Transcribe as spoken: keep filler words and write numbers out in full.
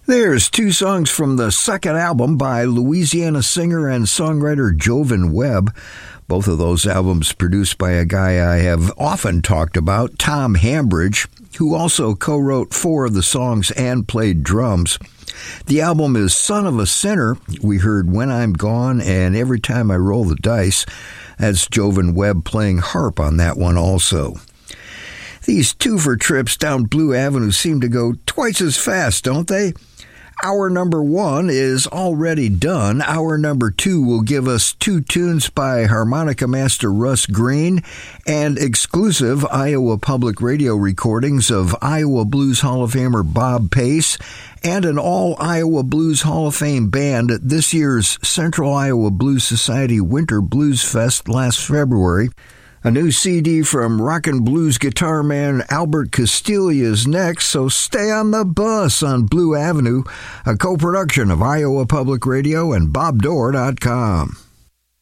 There's two songs from the second album by Louisiana singer and songwriter Jovan Webb. Both of those albums produced by a guy I have often talked about, Tom Hambridge, who also co-wrote four of the songs and played drums. The album is Son of a Sinner. We heard When I'm Gone and Every Time I Roll the Dice. That's Jovan Webb playing harp on that one also. These two-for trips down Blue Avenue seem to go twice as fast, don't they? Hour number one is already done. Hour number two will give us two tunes by harmonica master Russ Green and exclusive Iowa Public Radio recordings of Iowa Blues Hall of Famer Bob Pace and an all-Iowa Blues Hall of Fame band at this year's Central Iowa Blues Society Winter Blues Fest last February. A new C D from rockin' blues guitar man Albert Castiglia is next, so stay on the bus on Blue Avenue, a co-production of Iowa Public Radio and Bob Dore dot com.